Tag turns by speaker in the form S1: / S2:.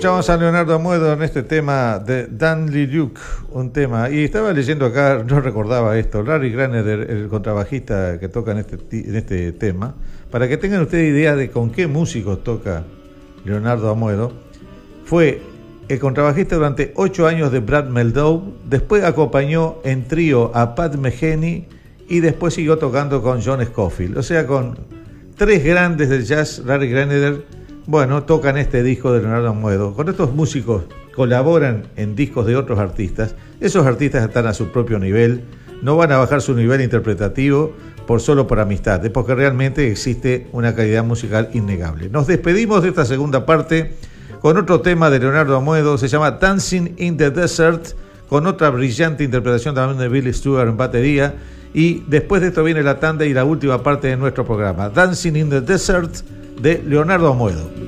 S1: Escuchamos a Leonardo Amoedo en este tema de Dan Liliuk, un tema, y estaba leyendo acá, no recordaba esto, Larry Graneder, el contrabajista que toca en este tema, para que tengan ustedes idea de con qué músicos toca Leonardo Amoedo. Fue el contrabajista durante 8 años de Brad Mehldau, después acompañó en trío a Pat Metheny y después siguió tocando con John Scofield, o sea, con 3 grandes del jazz. Larry Graneder, bueno, tocan este disco de Leonardo Amoedo. Con estos músicos colaboran en discos de otros artistas. Esos artistas están a su propio nivel, no van a bajar su nivel interpretativo solo por amistad, es porque realmente existe una calidad musical innegable. Nos despedimos de esta segunda parte con otro tema de Leonardo Amoedo, se llama Dancing in the Desert, con otra brillante interpretación también de Billy Stewart en batería, y después de esto viene la tanda y la última parte de nuestro programa, Dancing in the Desert, de Leonardo Amoedo.